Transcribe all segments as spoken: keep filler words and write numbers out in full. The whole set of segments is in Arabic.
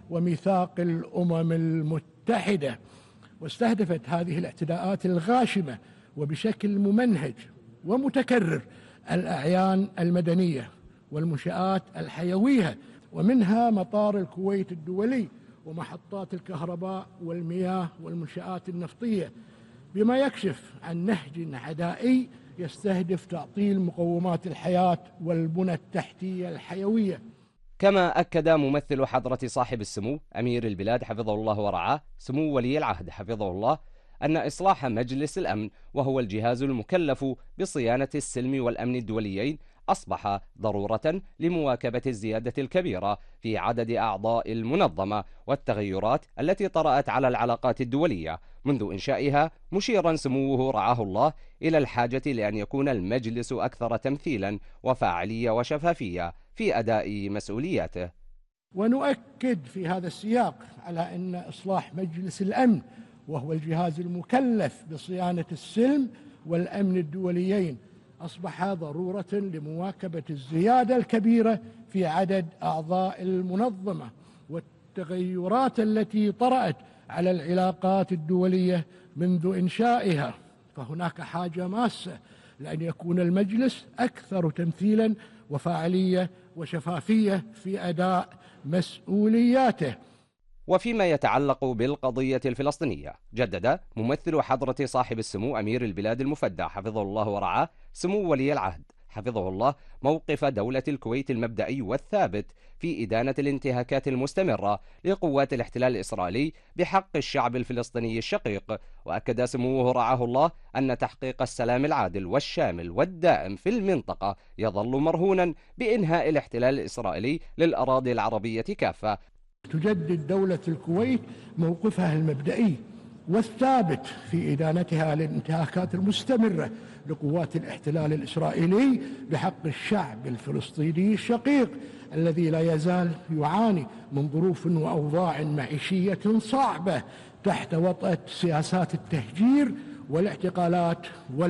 وميثاق الأمم المتحدة. واستهدفت هذه الاعتداءات الغاشمة وبشكل ممنهج ومتكرر الأعيان المدنية والمنشآت الحيوية، ومنها مطار الكويت الدولي ومحطات الكهرباء والمياه والمنشآت النفطية، بما يكشف عن نهج عدائي يستهدف تعطيل مقومات الحياة والبنى التحتية الحيوية. كما أكد ممثل حضرة صاحب السمو أمير البلاد حفظه الله ورعاه سمو ولي العهد حفظه الله أن إصلاح مجلس الأمن، وهو الجهاز المكلف بصيانة السلم والأمن الدوليين، أصبح ضرورة لمواكبة الزيادة الكبيرة في عدد أعضاء المنظمة والتغيرات التي طرأت على العلاقات الدولية منذ إنشائها، مشيرا سموه رعاه الله إلى الحاجة لأن يكون المجلس أكثر تمثيلا وفاعلية وشفافية في أداء مسؤولياته. ونؤكد في هذا السياق على أن إصلاح مجلس الأمن، وهو الجهاز المكلف بصيانة السلم والأمن الدوليين، أصبح ضرورة لمواكبة الزيادة الكبيرة في عدد أعضاء المنظمة والتغيرات التي طرأت على العلاقات الدولية منذ إنشائها. فهناك حاجة ماسة لأن يكون المجلس أكثر تمثيلا وفاعلية وشفافية في أداء مسؤولياته. وفيما يتعلق بالقضية الفلسطينية، جدد ممثل حضرة صاحب السمو أمير البلاد المفدى حفظه الله ورعاه سمو ولي العهد حفظه الله موقف دولة الكويت المبدئي والثابت في إدانة الانتهاكات المستمرة لقوات الاحتلال الإسرائيلي بحق الشعب الفلسطيني الشقيق. وأكد سموه رعاه الله أن تحقيق السلام العادل والشامل والدائم في المنطقة يظل مرهونا بإنهاء الاحتلال الإسرائيلي للأراضي العربية كافة. تجدد دولة الكويت موقفها المبدئي والثابت في إدانتها للانتهاكات المستمرة لقوات الاحتلال الإسرائيلي بحق الشعب الفلسطيني الشقيق الذي لا يزال يعاني من ظروف وأوضاع معيشية صعبة تحت وطأة سياسات التهجير والاعتقالات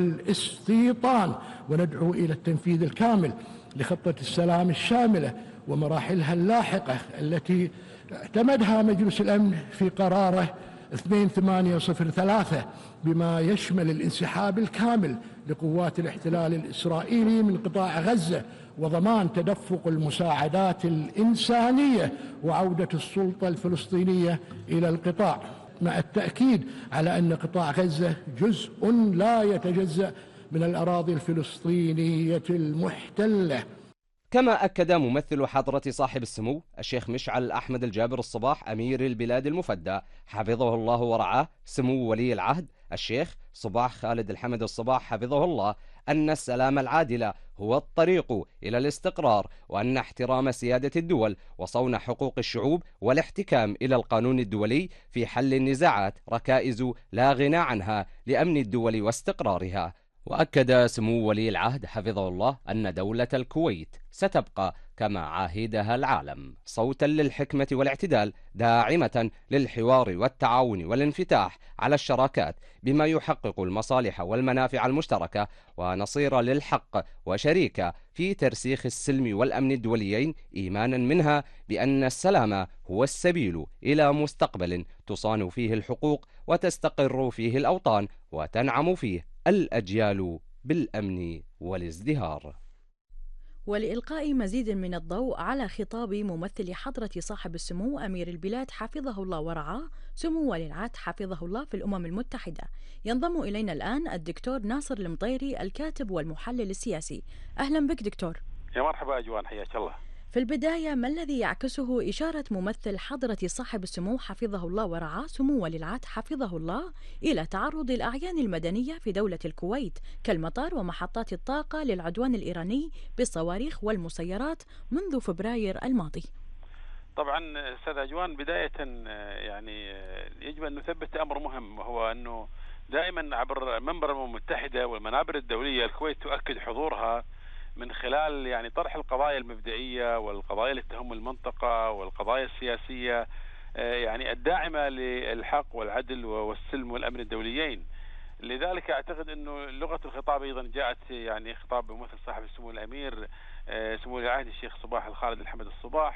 والاستيطان. وندعو إلى التنفيذ الكامل لخطة السلام الشاملة ومراحلها اللاحقة التي اعتمدها مجلس الأمن في قراره اثنين ثمانية صفر ثلاثة، بما يشمل الانسحاب الكامل لقوات الاحتلال الإسرائيلي من قطاع غزة وضمان تدفق المساعدات الإنسانية وعودة السلطة الفلسطينية إلى القطاع، مع التأكيد على أن قطاع غزة جزء لا يتجزأ من الأراضي الفلسطينية المحتلة. كما أكد ممثل حضرة صاحب السمو الشيخ مشعل أحمد الجابر الصباح أمير البلاد المفدى حفظه الله ورعاه سمو ولي العهد الشيخ صباح خالد الحمد الصباح حفظه الله أن السلام العادل هو الطريق إلى الاستقرار، وأن احترام سيادة الدول وصون حقوق الشعوب والاحتكام إلى القانون الدولي في حل النزاعات ركائز لا غنى عنها لأمن الدول واستقرارها. وأكد سمو ولي العهد حفظه الله أن دولة الكويت ستبقى كما عاهدها العالم صوتا للحكمة والاعتدال، داعمة للحوار والتعاون والانفتاح على الشراكات بما يحقق المصالح والمنافع المشتركة، ونصير للحق وشريكة في ترسيخ السلم والأمن الدوليين، إيمانا منها بأن السلام هو السبيل إلى مستقبل تصان فيه الحقوق وتستقر فيه الأوطان وتنعم فيه الأجيال بالأمن والازدهار. ولإلقاء مزيد من الضوء على خطاب ممثل حضرة صاحب السمو أمير البلاد حفظه الله ورعاه سمو ولي العهد حفظه الله في الأمم المتحدة، ينضم إلينا الآن الدكتور ناصر المطيري الكاتب والمحلل السياسي. أهلا بك دكتور. يا مرحبا أجوان، حياك الله. في البداية، ما الذي يعكسه إشارة ممثل حضرة صاحب السمو حفظه الله ورعاه سمو ولي العهد حفظه الله إلى تعرض الأعيان المدنية في دولة الكويت كالمطار ومحطات الطاقة للعدوان الإيراني بالصواريخ والمسيرات منذ فبراير الماضي؟ طبعا أستاذ أجوان، بداية يعني يجب أن نثبت أمر مهم، وهو أنه دائما عبر منبر الأمم المتحدة والمنابر الدولية الكويت تؤكد حضورها من خلال يعني طرح القضايا المبدئية والقضايا التي تهم المنطقة والقضايا السياسية يعني الداعمة للحق والعدل والسلم والأمن الدوليين. لذلك أعتقد أنه لغة الخطاب أيضا جاءت يعني خطاب ممثل صاحب السمو الأمير سمو ولي العهد الشيخ صباح الخالد الحمد الصباح،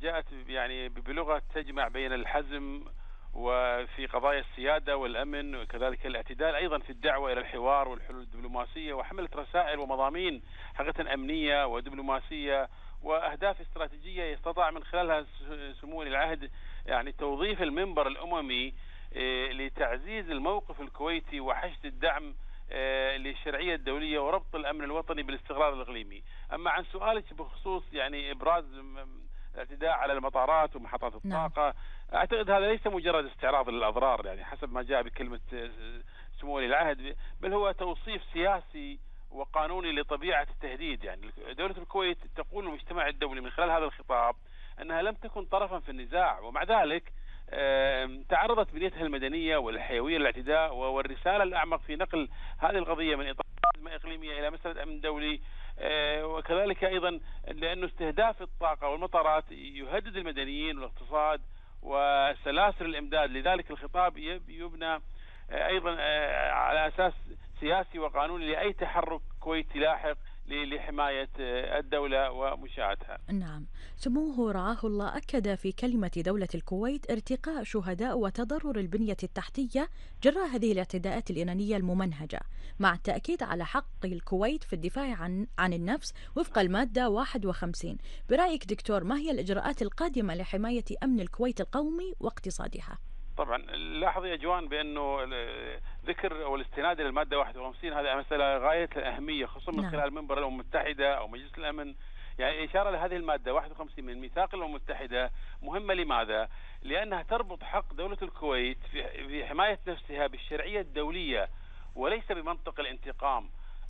جاءت يعني بلغة تجمع بين الحزم وفي قضايا السيادة والأمن، وكذلك الاعتدال أيضا في الدعوة إلى الحوار والحلول الدبلوماسية، وحملت رسائل ومضامين حقيقة أمنية ودبلوماسية وأهداف استراتيجية يستطاع من خلالها سمو ولي العهد يعني توظيف المنبر الأممي لتعزيز الموقف الكويتي وحشد الدعم للشرعية الدولية وربط الأمن الوطني بالاستقرار الإقليمي. أما عن سؤالك بخصوص يعني إبراز الاعتداء على المطارات ومحطات الطاقة، نعم. أعتقد هذا ليس مجرد استعراض للأضرار يعني حسب ما جاء بكلمة سمو ولي العهد، بل هو توصيف سياسي وقانوني لطبيعة التهديد. يعني دولة الكويت تقول للمجتمع الدولي من خلال هذا الخطاب أنها لم تكن طرفا في النزاع، ومع ذلك تعرضت بنيتها المدنية والحيوية للاعتداء، والرسالة الأعمق في نقل هذه القضية من إطار أزمة إقليمية إلى مسألة أمن دولي، وكذلك أيضا لأنه استهداف الطاقة والمطارات يهدد المدنيين والاقتصاد وسلاسل الإمداد. لذلك الخطاب يبنى أيضا على أساس سياسي وقانوني لأي تحرك كويتي لاحق لحماية الدولة ومنشآتها. نعم، سموه رعاه الله أكد في كلمة دولة الكويت ارتقاء شهداء وتضرر البنية التحتية جراء هذه الاعتداءات الإيرانية الممنهجة، مع التأكيد على حق الكويت في الدفاع عن عن النفس وفق المادة واحد وخمسين. برأيك دكتور، ما هي الإجراءات القادمة لحماية أمن الكويت القومي واقتصادها؟ طبعا لاحظ يا جوان بأنه ذكر أو الاستناد إلى المادة واحد وخمسين هذه مسألة غاية الأهمية، خصوصا من خلال منبر الأمم المتحدة أو مجلس الأمن. يعني إشارة لهذه المادة واحد وخمسين من ميثاق الأمم المتحدة مهمة. لماذا؟ لأنها تربط حق دولة الكويت في حماية نفسها بالشرعية الدولية وليس بمنطق الانتقام.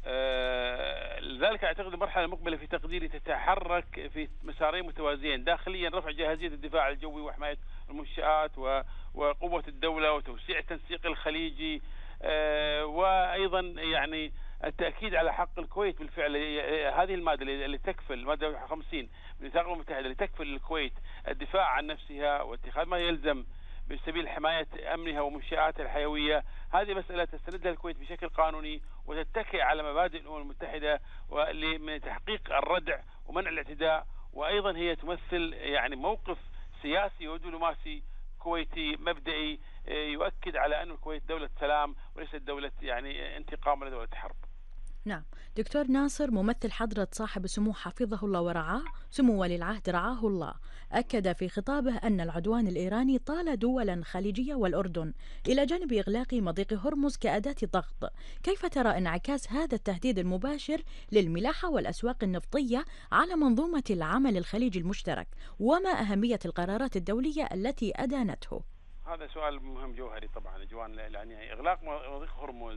آه لذلك أعتقد المرحلة المقبلة في تقديري تتحرك في مسارين متوازيين: داخليا رفع جاهزية الدفاع الجوي وحماية المنشآت وقوة الدولة وتوسيع التنسيق الخليجي، آه وأيضا يعني التأكيد على حق الكويت بالفعل. هذه المادة اللي تكفل المادة خمسين من ميثاق الأمم المتحدة اللي تكفل الكويت الدفاع عن نفسها واتخاذ ما يلزم بسبيل حماية أمنها ومنشآتها الحيوية، هذه مسألة تستندها الكويت بشكل قانوني وتتكئ على مبادئ الأمم المتحدة لتحقيق الردع ومنع الاعتداء. وأيضا هي تمثل يعني موقف سياسي ودبلوماسي كويتي مبدئي يؤكد على أن الكويت دولة سلام وليست دولة يعني انتقام ولا دولة حرب. نعم، دكتور ناصر، ممثل حضرة صاحب السمو حفظه الله ورعاه سمو ولي العهد رعاه الله، أكد في خطابه أن العدوان الإيراني طال دولا خليجية والأردن إلى جانب إغلاق مضيق هرمز كأداة ضغط. كيف ترى انعكاس هذا التهديد المباشر للملاحة والأسواق النفطية على منظومة العمل الخليجي المشترك، وما أهمية القرارات الدولية التي أدانته؟ هذا سؤال مهم جوهري طبعا جوان. يعني إغلاق مضيق هرمز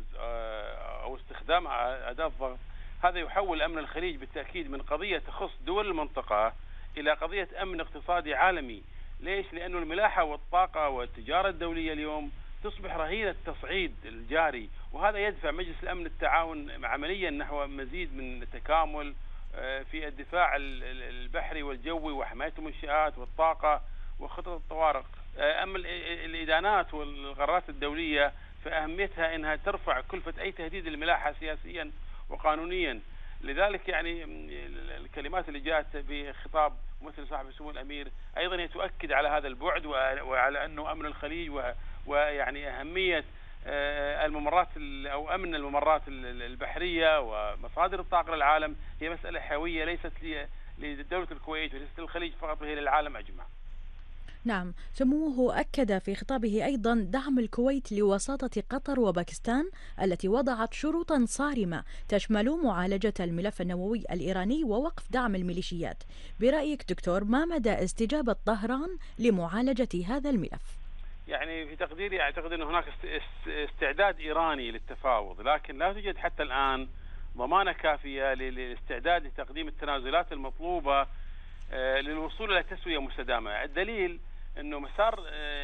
أو استخدام أداة ضغط هذا يحول أمن الخليج بالتأكيد من قضية تخص دول المنطقة إلى قضية أمن اقتصادي عالمي. ليش؟ لأنه الملاحة والطاقة والتجارة الدولية اليوم تصبح رهينة التصعيد الجاري، وهذا يدفع مجلس الأمن التعاون عمليا نحو مزيد من التكامل في الدفاع البحري والجوي وحماية المنشآت والطاقة وخطط الطوارئ. أما الإدانات والقرارات الدولية فأهميتها أنها ترفع كلفة أي تهديد للملاحة سياسيا وقانونيا. لذلك يعني الكلمات اللي جاءت بخطاب ممثل صاحب السمو الأمير أيضا هي تؤكد على هذا البعد وعلى أنه أمن الخليج ويعني أهمية الممرات أو أمن الممرات البحرية ومصادر الطاقة للعالم هي مسألة حيوية ليست لدولة الكويت وليست للخليج فقط، وهي للعالم أجمع. نعم، سموه أكد في خطابه أيضا دعم الكويت لوساطة قطر وباكستان التي وضعت شروطا صارمة تشمل معالجة الملف النووي الإيراني ووقف دعم الميليشيات. برأيك دكتور، ما مدى استجابة طهران لمعالجة هذا الملف؟ يعني في تقديري أعتقد أن هناك استعداد إيراني للتفاوض، لكن لا توجد حتى الآن ضمانة كافية للاستعداد لتقديم التنازلات المطلوبة للوصول إلى تسوية مستدامة. الدليل أنه مسار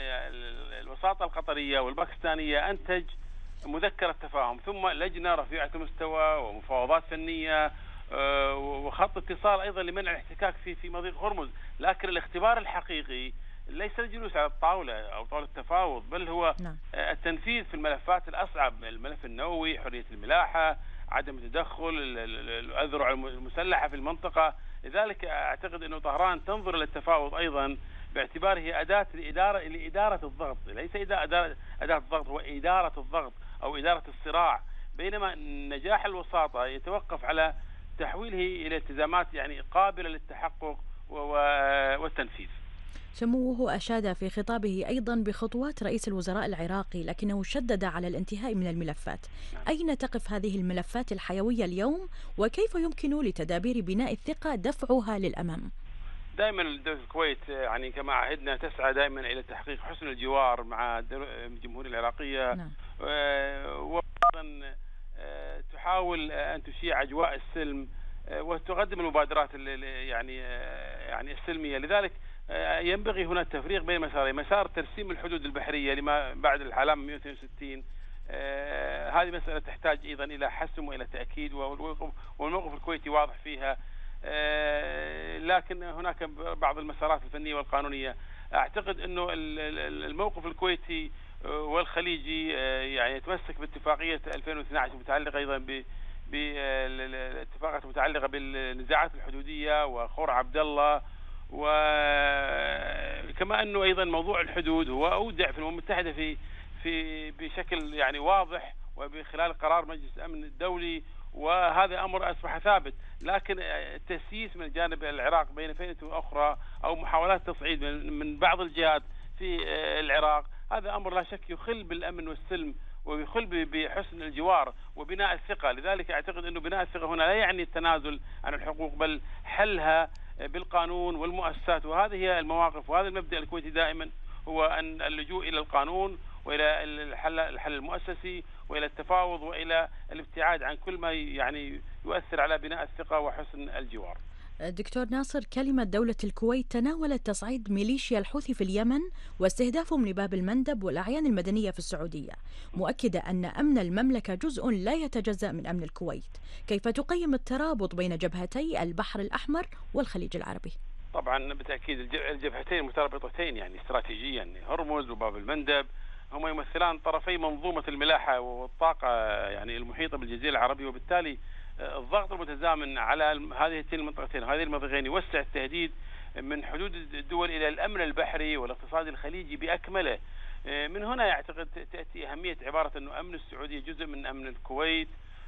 الوساطة القطرية والباكستانية أنتج مذكرة تفاهم ثم لجنة رفيعة المستوى ومفاوضات فنية وخط اتصال أيضا لمنع الاحتكاك في في مضيق هرمز. لكن الاختبار الحقيقي ليس الجلوس على الطاولة أو طاولة التفاوض، بل هو نعم. التنفيذ في الملفات الأصعب، الملف النووي، حرية الملاحة، عدم التدخل، الأذرع المسلحة في المنطقة. لذلك أعتقد أنه طهران تنظر للتفاوض أيضا باعتباره أداة لإدارة لإدارة الضغط، ليس أداة أداة الضغط، هو إدارة الضغط أو إدارة الصراع، بينما نجاح الوساطة يتوقف على تحويله إلى التزامات يعني قابلة للتحقق والتنفيذ. سموه أشاد في خطابه أيضا بخطوات رئيس الوزراء العراقي، لكنه شدد على الانتهاء من الملفات. نعم. أين تقف هذه الملفات الحيوية اليوم، وكيف يمكن لتدابير بناء الثقة دفعها للأمام؟ دائما دولة الكويت يعني كما عهدنا تسعى دائما إلى تحقيق حسن الجوار مع الجمهورية العراقية. نعم. وأيضا تحاول أن تشيع أجواء السلم وتقدم المبادرات يعني يعني السلمية. لذلك ينبغي هنا التفريق بين مسارين: مسار ترسيم الحدود البحرية لما بعد العام مئة واثنين وستين، آه هذه مسألة تحتاج أيضا إلى حسم وإلى تأكيد، والموقف الكويتي واضح فيها، آه لكن هناك بعض المسارات الفنية والقانونية. أعتقد أنه الموقف الكويتي والخليجي آه يعني يتمسك باتفاقية ألفين واثني عشر متعلقة أيضا ب بالاتفاقات المتعلقة بالنزاعات الحدودية وخور عبد الله، وكما أنه أيضا موضوع الحدود هو أودع في الأمم المتحدة في في بشكل يعني واضح وبخلال قرار مجلس الأمن الدولي، وهذا أمر أصبح ثابت. لكن التسييس من جانب العراق بين فئة أخرى أو محاولات تصعيد من بعض الجهات في العراق، هذا أمر لا شك يخل بالأمن والسلم ويخل بحسن الجوار وبناء الثقة. لذلك أعتقد أنه بناء الثقة هنا لا يعني التنازل عن الحقوق، بل حلها بالقانون والمؤسسات، وهذه هي المواقف. وهذا المبدأ الكويتي دائما هو أن اللجوء إلى القانون وإلى الحل الحل المؤسسي وإلى التفاوض وإلى الابتعاد عن كل ما يعني يؤثر على بناء الثقة وحسن الجوار. دكتور ناصر، كلمة دولة الكويت تناولت تصعيد ميليشيا الحوثي في اليمن واستهدافهم لباب المندب والأعيان المدنية في السعودية، مؤكدة أن أمن المملكة جزء لا يتجزأ من أمن الكويت. كيف تقيم الترابط بين جبهتي البحر الأحمر والخليج العربي؟ طبعا بالتأكيد الجبهتين مترابطتين يعني استراتيجيا، هرمز وباب المندب هما يمثلان طرفي منظومة الملاحة والطاقة يعني المحيطة بالجزيرة العربية، وبالتالي الضغط المتزامن على هذه المنطقتين هذه المضيقين يوسع التهديد من حدود الدول إلى الأمن البحري والاقتصادي الخليجي بأكمله. من هنا يعتقد تأتي أهمية عبارة أنه أمن السعودية جزء من أمن الكويت،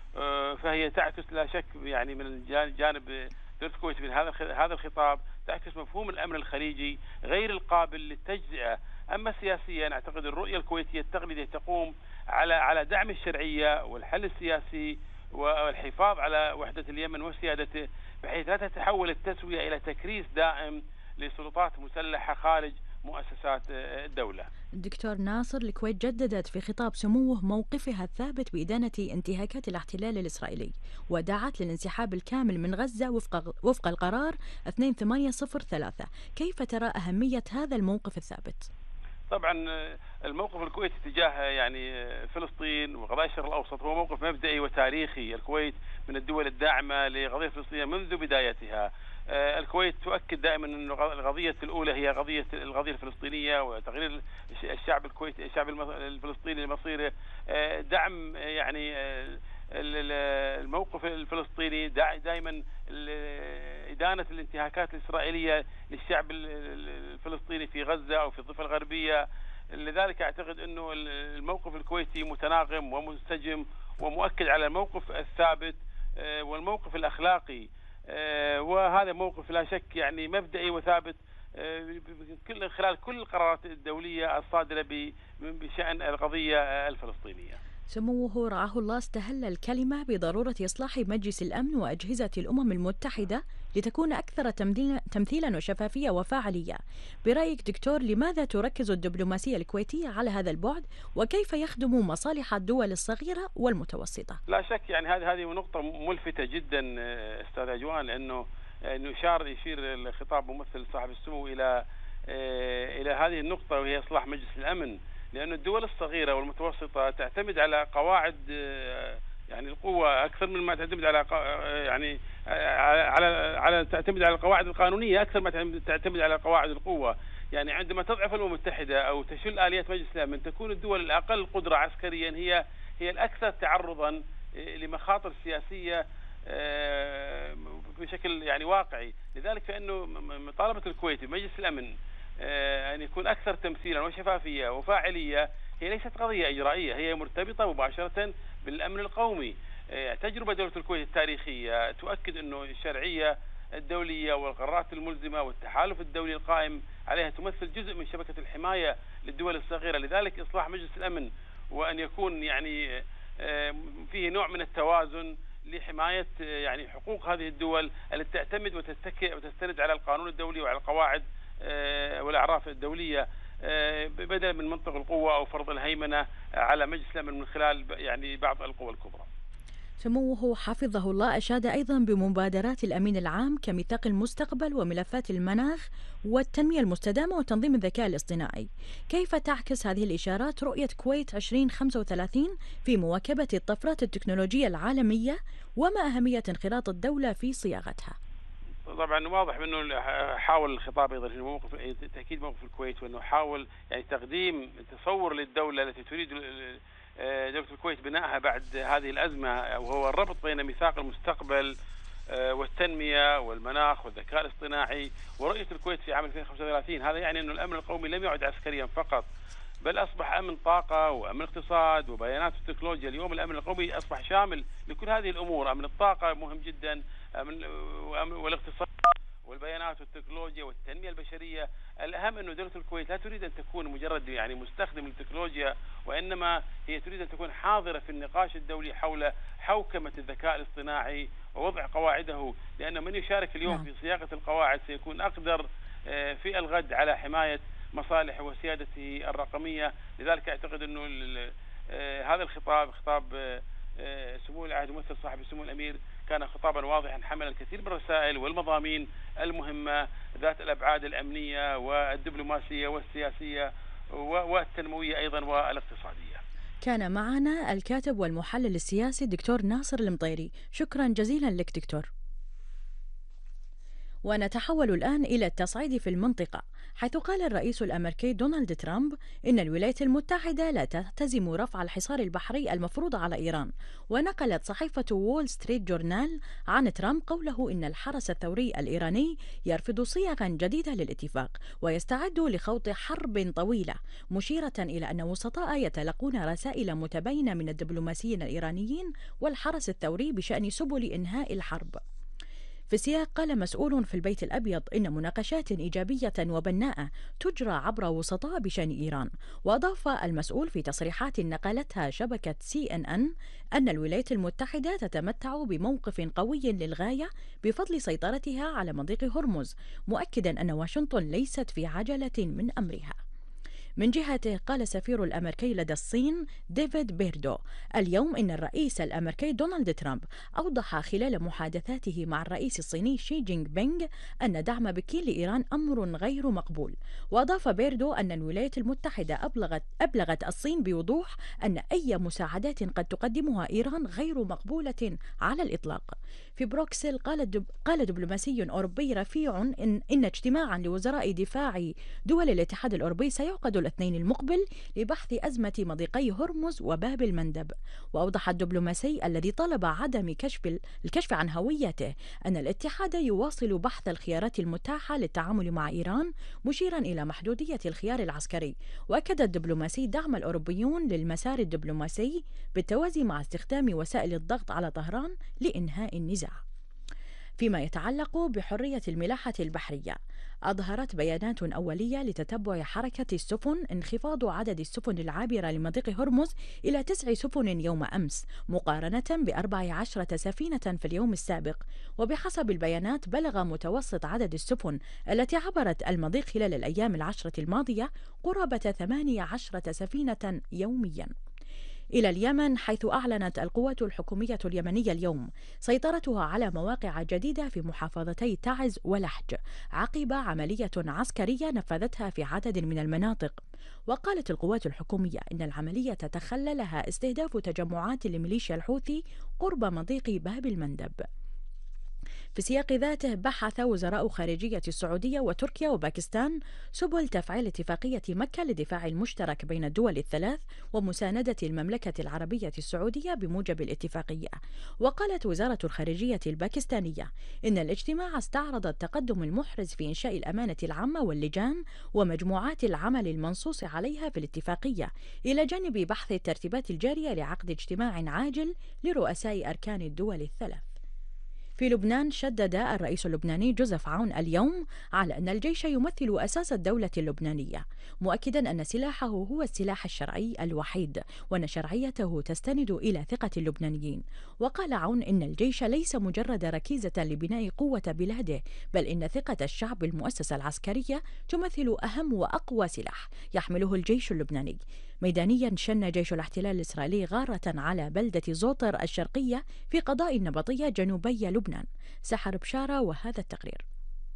فهي تعكس لا شك يعني من جانب دولة الكويت من هذا هذا الخطاب تعكس مفهوم الأمن الخليجي غير القابل للتجزئة. أما سياسيا أعتقد الرؤية الكويتية التقليدية تقوم على على دعم الشرعية والحل السياسي والحفاظ على وحدة اليمن وسيادته، بحيث لا تتحول التسوية إلى تكريس دائم لسلطات مسلحة خارج مؤسسات الدولة. دكتور ناصر، الكويت جددت في خطاب سموه موقفها الثابت بإدانة انتهاكات الاحتلال الإسرائيلي، ودعت للانسحاب الكامل من غزة وفق وفق القرار اثنين ثمانية صفر ثلاثة. كيف ترى أهمية هذا الموقف الثابت؟ طبعا الموقف الكويتي تجاه يعني فلسطين وقضايا الشرق الأوسط هو موقف مبدئي وتاريخي. الكويت من الدول الداعمة لقضية فلسطين منذ بدايتها. الكويت تؤكد دائما أن القضية الأولى هي قضية القضية الفلسطينية وتغيير الشعب الكويتي الشعب الفلسطيني لمصيره، دعم يعني الموقف الفلسطيني، دائما إدانة الانتهاكات الإسرائيلية للشعب الفلسطيني في غزة أو في الضفة الغربية. لذلك أعتقد أنه الموقف الكويتي متناغم ومنسجم ومؤكد على الموقف الثابت والموقف الأخلاقي، وهذا موقف لا شك يعني مبدئي وثابت كل خلال كل القرارات الدولية الصادرة بشأن القضية الفلسطينية. سموه رعاه الله استهل الكلمة بضرورة إصلاح مجلس الأمن وأجهزة الأمم المتحدة لتكون أكثر تمثيلا وشفافية وفاعلية. برأيك دكتور، لماذا تركز الدبلوماسية الكويتية على هذا البعد، وكيف يخدم مصالح الدول الصغيرة والمتوسطة؟ لا شك يعني هذه هذه نقطة ملفتة جدا أستاذ أجوان، لأنه يشار يشير الخطاب ممثل صاحب السمو إلى إلى هذه النقطة، وهي إصلاح مجلس الأمن. لأن الدول الصغيرة والمتوسطة تعتمد على قواعد يعني القوة أكثر من ما تعتمد على يعني على على تعتمد على القواعد القانونية أكثر ما تعتمد على قواعد القوة. يعني عندما تضعف الأمم المتحدة أو تشل آليات مجلس الأمن، تكون الدول الأقل قدرة عسكريا هي هي الأكثر تعرضا لمخاطر سياسية بشكل يعني واقعي. لذلك فإنه مطالبة الكويت بمجلس الأمن أن يكون أكثر تمثيلا وشفافية وفاعلية هي ليست قضية إجرائية، هي مرتبطة مباشرة بالأمن القومي. تجربة دولة الكويت التاريخية تؤكد أنه الشرعية الدولية والقرارات الملزمة والتحالف الدولي القائم عليها تمثل جزء من شبكة الحماية للدول الصغيرة. لذلك إصلاح مجلس الأمن وأن يكون يعني فيه نوع من التوازن لحماية يعني حقوق هذه الدول التي تعتمد وتتكئ وتستند على القانون الدولي وعلى القواعد والأعراف الدولية، بدلا من منطق القوة أو فرض الهيمنة على مجلس الأمن من خلال يعني بعض القوى الكبرى. سموه حفظه الله أشاد أيضا بمبادرات الأمين العام كميثاق المستقبل وملفات المناخ والتنمية المستدامة وتنظيم الذكاء الاصطناعي. كيف تعكس هذه الإشارات رؤية كويت عشرين خمسة وثلاثين في مواكبة الطفرات التكنولوجية العالمية، وما أهمية انخراط الدولة في صياغتها؟ طبعا واضح انه حاول الخطاب ايضا في موقف تاكيد موقف الكويت، وانه حاول يعني تقديم تصور للدوله التي تريد دولة الكويت بنائها بعد هذه الأزمة، وهو الربط بين ميثاق المستقبل والتنمية والمناخ والذكاء الاصطناعي ورؤية الكويت في عام ألفين وخمسة وثلاثين. هذا يعني أن الأمن القومي لم يعد عسكريا فقط، بل أصبح أمن طاقة وأمن اقتصاد وبيانات التكنولوجيا. اليوم الأمن القومي أصبح شامل لكل هذه الأمور. أمن الطاقة مهم جدا، أمن والاقتصاد والبيانات والتكنولوجيا والتنمية البشرية. الأهم أنه دولة الكويت لا تريد أن تكون مجرد يعني مستخدم للتكنولوجيا، وإنما هي تريد أن تكون حاضرة في النقاش الدولي حول حوكمة الذكاء الاصطناعي ووضع قواعده، لأن من يشارك اليوم في صياغة القواعد سيكون أقدر في الغد على حماية مصالح وسيادته الرقمية. لذلك أعتقد أنه هذا الخطاب خطاب سمو العهد ممثل صاحب السمو الأمير كان خطابا واضحا حمل الكثير من الرسائل والمضامين المهمة ذات الأبعاد الأمنية والدبلوماسية والسياسية والتنموية أيضا والاقتصادية. كان معنا الكاتب والمحلل السياسي دكتور ناصر المطيري. شكرا جزيلا لك دكتور. ونتحول الآن إلى التصعيد في المنطقة، حيث قال الرئيس الأمريكي دونالد ترامب إن الولايات المتحدة لا تلتزم رفع الحصار البحري المفروض على إيران. ونقلت صحيفة وول ستريت جورنال عن ترامب قوله إن الحرس الثوري الإيراني يرفض صيغا جديدة للاتفاق ويستعد لخوض حرب طويلة، مشيرة إلى أن وسطاء يتلقون رسائل متباينة من الدبلوماسيين الإيرانيين والحرس الثوري بشأن سبل إنهاء الحرب. في سياق قال مسؤول في البيت الأبيض إن مناقشات إيجابية وبناءة تجرى عبر وسطاء بشأن إيران. وأضاف المسؤول في تصريحات نقلتها شبكة سي إن إن أن الولايات المتحدة تتمتع بموقف قوي للغاية بفضل سيطرتها على مضيق هرمز، مؤكدا أن واشنطن ليست في عجلة من أمرها. من جهته قال سفير الأمريكي لدى الصين ديفيد بيردو اليوم إن الرئيس الأمريكي دونالد ترامب أوضح خلال محادثاته مع الرئيس الصيني شي جينغ بينغ أن دعم بكين لإيران أمر غير مقبول. وأضاف بيردو أن الولايات المتحدة أبلغت, أبلغت الصين بوضوح أن أي مساعدات قد تقدمها إيران غير مقبولة على الإطلاق. في بروكسل قال, دب قال دبلوماسي أوروبي رفيع إن, إن اجتماعا لوزراء دفاع دول الاتحاد الأوروبي سيعقد الاثنين المقبل لبحث أزمة مضيقي هرمز وباب المندب. وأوضح الدبلوماسي الذي طلب عدم كشف الكشف عن هويته أن الاتحاد يواصل بحث الخيارات المتاحة للتعامل مع إيران، مشيرا إلى محدودية الخيار العسكري. وأكد الدبلوماسي دعم الأوروبيون للمسار الدبلوماسي بالتوازي مع استخدام وسائل الضغط على طهران لإنهاء النزاع. فيما يتعلق بحرية الملاحة البحرية، أظهرت بيانات أولية لتتبع حركة السفن انخفاض عدد السفن العابرة لمضيق هرمز إلى تسع سفن يوم أمس، مقارنة بأربع عشرة سفينة في اليوم السابق. وبحسب البيانات بلغ متوسط عدد السفن التي عبرت المضيق خلال الأيام العشرة الماضية قرابة ثمانية عشرة سفينة يوميا. إلى اليمن، حيث أعلنت القوات الحكومية اليمنية اليوم سيطرتها على مواقع جديدة في محافظتي تعز ولحج عقب عملية عسكرية نفذتها في عدد من المناطق. وقالت القوات الحكومية إن العملية تخللها استهداف تجمعات لميليشيا الحوثي قرب مضيق باب المندب. في سياق ذاته بحث وزراء خارجية السعودية وتركيا وباكستان سبل تفعيل اتفاقية مكة للدفاع المشترك بين الدول الثلاث ومساندة المملكة العربية السعودية بموجب الاتفاقية. وقالت وزارة الخارجية الباكستانية إن الاجتماع استعرض التقدم المحرز في إنشاء الأمانة العامة واللجان ومجموعات العمل المنصوص عليها في الاتفاقية، إلى جانب بحث الترتيبات الجارية لعقد اجتماع عاجل لرؤساء أركان الدول الثلاث. في لبنان شدد الرئيس اللبناني جوزيف عون اليوم على أن الجيش يمثل أساس الدولة اللبنانية، مؤكدا أن سلاحه هو السلاح الشرعي الوحيد وأن شرعيته تستند إلى ثقة اللبنانيين. وقال عون إن الجيش ليس مجرد ركيزة لبناء قوة بلاده، بل إن ثقة الشعب المؤسسة العسكرية تمثل أهم وأقوى سلاح يحمله الجيش اللبناني. ميدانيا شن جيش الاحتلال الإسرائيلي غارة على بلدة زوطر الشرقية في قضاء النبطية جنوبي لبنان. سحر بشارة وهذا التقرير.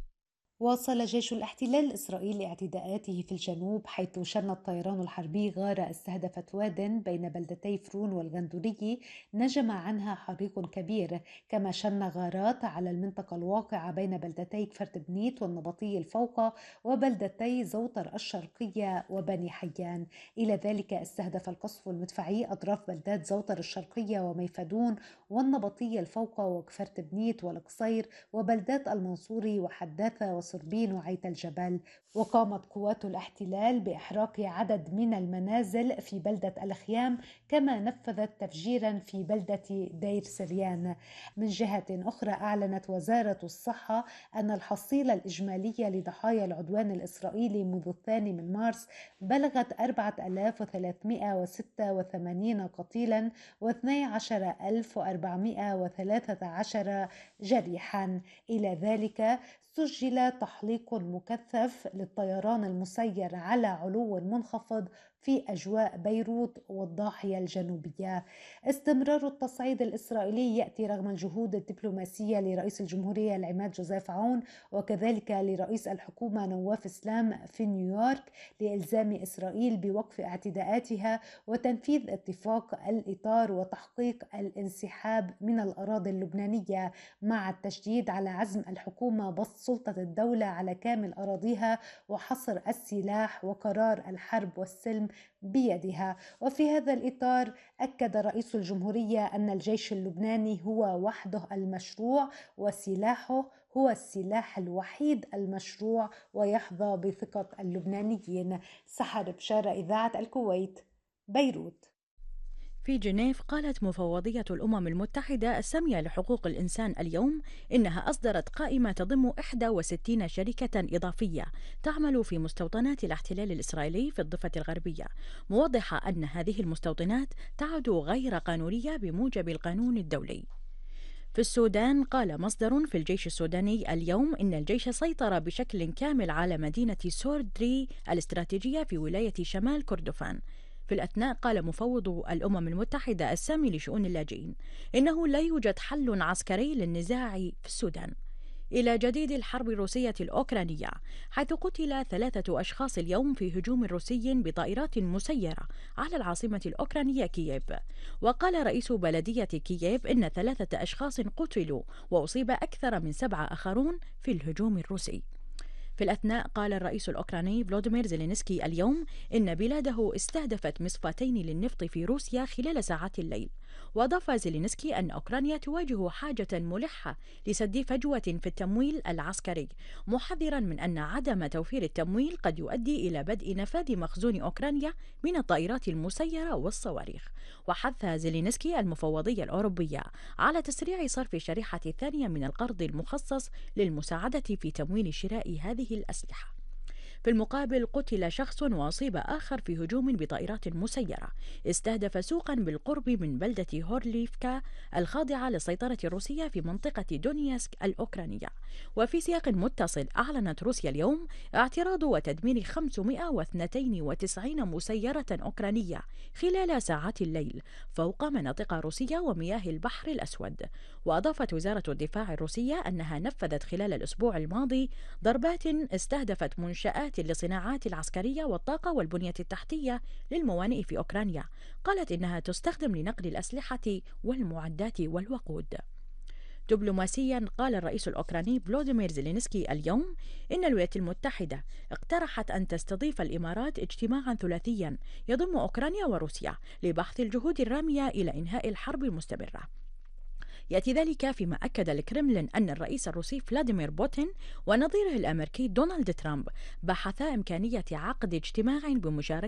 واصل جيش الاحتلال الإسرائيلي اعتداءاته في الجنوب، حيث شن الطيران الحربي غارة استهدفت واد بين بلدتي فرون والغندوري نجم عنها حريق كبير، كما شن غارات على المنطقة الواقعة بين بلدتي كفرت بنيت والنبطي الفوقة وبلدتي زوطر الشرقية وبني حيان. إلى ذلك استهدف القصف المدفعي أطراف بلدات زوطر الشرقية وميفدون والنبطي الفوقة وكفرت بنيت والقصير وبلدات المنصوري وحداثة صربين وعيت الجبل. وقامت قوات الاحتلال بإحراق عدد من المنازل في بلدة الخيام، كما نفذت تفجيرا في بلدة دير سريان. من جهة أخرى أعلنت وزارة الصحة أن الحصيلة الإجمالية لضحايا العدوان الإسرائيلي منذ الثاني من مارس بلغت أربعة آلاف وثلاثمائة وستة وثمانين قتيلا واثني عشر ألف وأربعمائة وثلاثة عشر جريحا. إلى ذلك سجل تحليق مكثف للطيران المسير على علو منخفض في أجواء بيروت والضاحية الجنوبية. استمرار التصعيد الإسرائيلي يأتي رغم الجهود الدبلوماسية لرئيس الجمهورية العماد جوزيف عون وكذلك لرئيس الحكومة نواف إسلام في نيويورك لإلزام إسرائيل بوقف اعتداءاتها وتنفيذ اتفاق الإطار وتحقيق الانسحاب من الأراضي اللبنانية، مع التشديد على عزم الحكومة بسط سلطة الدولة على كامل أراضيها وحصر السلاح وقرار الحرب والسلم بيدها. وفي هذا الإطار أكد رئيس الجمهورية أن الجيش اللبناني هو وحده المشروع وسلاحه هو السلاح الوحيد المشروع ويحظى بثقة اللبنانيين. سحر بشارة، إذاعة الكويت، بيروت. في جنيف قالت مفوضية الأمم المتحدة السامية لحقوق الإنسان اليوم إنها أصدرت قائمة تضم إحدى وستين شركة إضافية تعمل في مستوطنات الاحتلال الإسرائيلي في الضفة الغربية، موضحة أن هذه المستوطنات تعد غير قانونية بموجب القانون الدولي. في السودان قال مصدر في الجيش السوداني اليوم إن الجيش سيطر بشكل كامل على مدينة سوردري الاستراتيجية في ولاية شمال كردفان. في الأثناء قال مفوض الأمم المتحدة السامي لشؤون اللاجئين إنه لا يوجد حل عسكري للنزاع في السودان. إلى جديد الحرب الروسية الأوكرانية، حيث قتل ثلاثة أشخاص اليوم في هجوم روسي بطائرات مسيرة على العاصمة الأوكرانية كييف. وقال رئيس بلدية كييف إن ثلاثة أشخاص قتلوا وأصيب أكثر من سبعة آخرون في الهجوم الروسي. في الأثناء قال الرئيس الأوكراني فلوديمير زيلينسكي اليوم إن بلاده استهدفت مصفاتين للنفط في روسيا خلال ساعات الليل. وأضاف زيلينسكي أن أوكرانيا تواجه حاجة ملحة لسد فجوة في التمويل العسكري، محذرا من أن عدم توفير التمويل قد يؤدي إلى بدء نفاذ مخزون أوكرانيا من الطائرات المسيرة والصواريخ. وحث زيلينسكي المفوضية الأوروبية على تسريع صرف الشريحة الثانية من القرض المخصص للمساعدة في تمويل شراء هذه الأسلحة. في المقابل قتل شخص وأصيب آخر في هجوم بطائرات مسيرة استهدف سوقا بالقرب من بلدة هورليفكا الخاضعة للسيطرة الروسية في منطقة دونيسك الأوكرانية. وفي سياق متصل أعلنت روسيا اليوم اعتراض وتدمير خمسمائة واثنين وتسعين مسيرة أوكرانية خلال ساعات الليل فوق مناطق روسية ومياه البحر الأسود. وأضافت وزارة الدفاع الروسية أنها نفذت خلال الأسبوع الماضي ضربات استهدفت منشآت للصناعات العسكرية والطاقة والبنية التحتية للموانئ في أوكرانيا. قالت إنها تستخدم لنقل الأسلحة والمعدات والوقود. دبلوماسيا، قال الرئيس الأوكراني فلوديمير زيلينسكي اليوم إن الولايات المتحدة اقترحت أن تستضيف الإمارات اجتماعا ثلاثيا يضم أوكرانيا وروسيا لبحث الجهود الرامية إلى إنهاء الحرب المستمرة. يأتي ذلك فيما أكد الكرملين أن الرئيس الروسي فلاديمير بوتين ونظيره الأمريكي دونالد ترامب بحثا إمكانية عقد اجتماع بمشاركة